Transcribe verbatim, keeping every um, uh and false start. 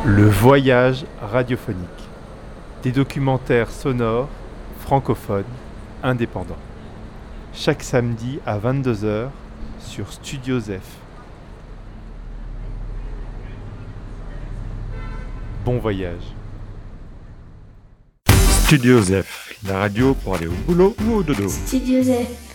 Le voyage radiophonique. Des documentaires sonores, francophones, indépendants. Chaque samedi à vingt-deux heures sur Studio Zef. Bon voyage. Studio Zef, la radio pour aller au boulot ou au dodo. Studio Zef.